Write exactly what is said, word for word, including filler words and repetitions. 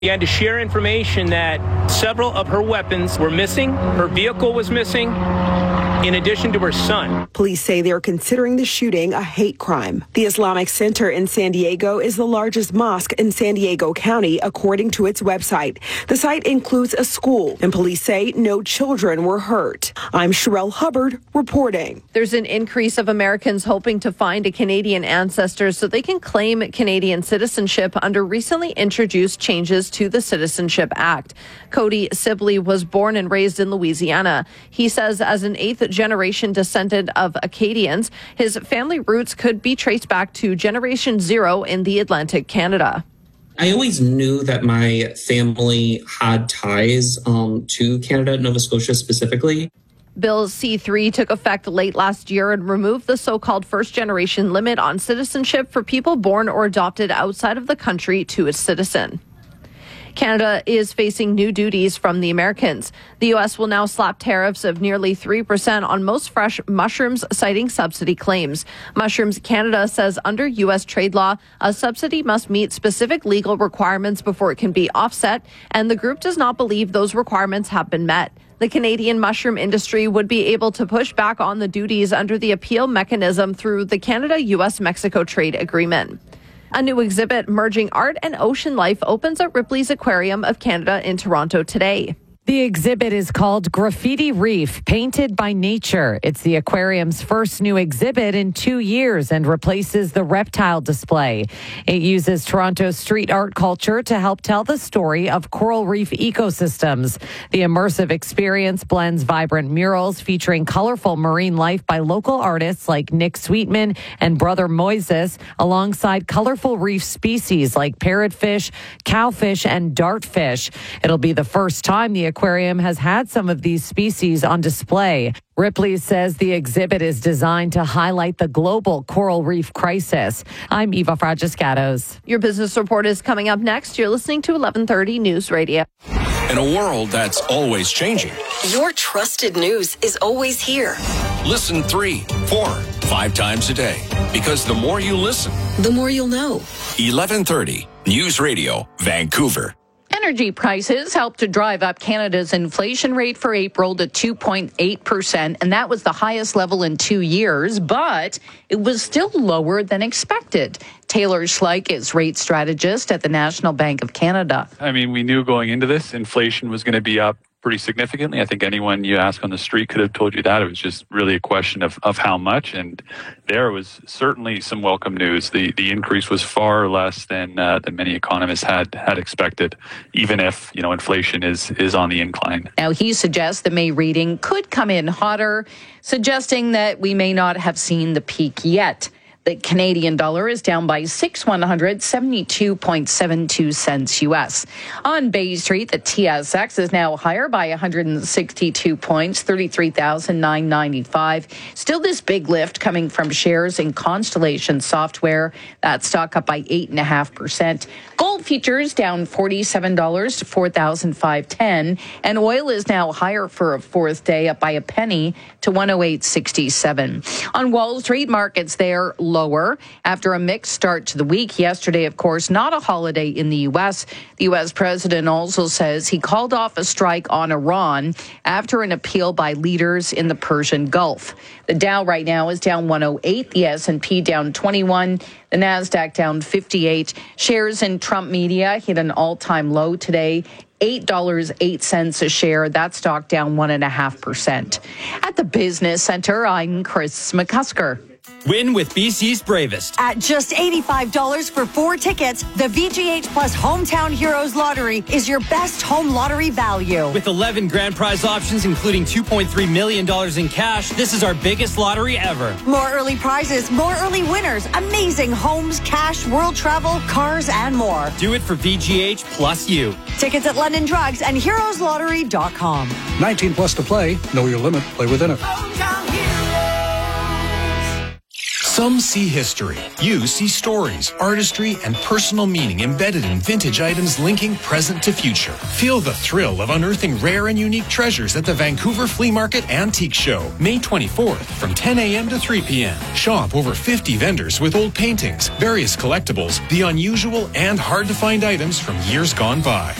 began to share information that several of her weapons were missing, her vehicle was missing, in addition to her son. Police say they're considering the shooting a hate crime. The Islamic Center in San Diego is the largest mosque in San Diego County, according to its website. The site includes a school, and police say no children were hurt. I'm Sherelle Hubbard reporting. There's an increase of Americans hoping to find a Canadian ancestor so they can claim Canadian citizenship under recently introduced changes to the Citizenship Act. Cody Sibley was born and raised in Louisiana. He says as an eighth generation descendant of Acadians, his family roots could be traced back to Generation Zero in the Atlantic Canada. I always knew that my family had ties um, to Canada, Nova Scotia specifically. Bill C three took effect late last year and removed the so-called first-generation limit on citizenship for people born or adopted outside of the country to a citizen. Canada is facing new duties from the Americans. The U S will now slap tariffs of nearly three percent on most fresh mushrooms, citing subsidy claims. Mushrooms Canada says under U S trade law, a subsidy must meet specific legal requirements before it can be offset, and the group does not believe those requirements have been met. The Canadian mushroom industry would be able to push back on the duties under the appeal mechanism through the Canada-U S Mexico trade agreement. A new exhibit merging art and ocean life opens at Ripley's Aquarium of Canada in Toronto today. The exhibit is called Graffiti Reef, Painted by Nature. It's the aquarium's first new exhibit in two years and replaces the reptile display. It uses Toronto's street art culture to help tell the story of coral reef ecosystems. The immersive experience blends vibrant murals featuring colorful marine life by local artists like Nick Sweetman and Brother Moises, alongside colorful reef species like parrotfish, cowfish, and dartfish. It'll be the first time the aquarium has had some of these species on display. Ripley says the exhibit is designed to highlight the global coral reef crisis. I'm Eva Fragiscatos. Your business report is coming up next. You're listening to eleven thirty News Radio. In a world that's always changing, your trusted news is always here. Listen three, four, five times a day. Because the more you listen, the more you'll know. eleven thirty News Radio, Vancouver. Energy prices helped to drive up Canada's inflation rate for April to two point eight percent, and that was the highest level in two years, but it was still lower than expected. Taylor Schleich is rate strategist at the National Bank of Canada. I mean, we knew going into this, inflation was going to be up pretty significantly. I think anyone you ask on the street could have told you that. It was just really a question of, of how much, and there was certainly some welcome news. The the increase was far less than uh, than many economists had had expected, even if, you know, inflation is is on the incline. Now, he suggests the May reading could come in hotter, suggesting that we may not have seen the peak yet. The Canadian dollar is down by six one hundred seventy-two point seven two cents U S. On Bay Street, the T S X is now higher by one hundred sixty-two points, thirty-three thousand nine hundred ninety-five. Still this big lift coming from shares in Constellation Software. That stock up by eight point five percent. Gold futures down forty-seven dollars to four thousand five hundred ten dollars. And oil is now higher for a fourth day, up by a penny to one oh eight sixty-seven. On Wall Street, markets there lower after a mixed start to the week. Yesterday, of course, not a holiday in the U S. The U S president also says he called off a strike on Iran after an appeal by leaders in the Persian Gulf. The Dow right now is down one oh eight, the S and P down twenty-one, the NASDAQ down fifty-eight. Shares in Trump Media hit an all-time low today, eight dollars and eight cents a share. That stock down one point five percent. At the Business Center, I'm Chris McCusker. Win with B C's Bravest. At just eighty-five dollars for four tickets, the V G H Plus Hometown Heroes Lottery is your best home lottery value. With eleven grand prize options, including two point three million dollars in cash, this is our biggest lottery ever. More early prizes, more early winners, amazing homes, cash, world travel, cars, and more. Do it for V G H Plus you. Tickets at London Drugs and heroes lottery dot com. nineteen plus to play. Know your limit. Play within it. Some see history. You see stories, artistry, and personal meaning embedded in vintage items linking present to future. Feel the thrill of unearthing rare and unique treasures at the Vancouver Flea Market Antique Show, May twenty-fourth from ten a.m. to three p.m. Shop over fifty vendors with old paintings, various collectibles, the unusual and hard to find items from years gone by.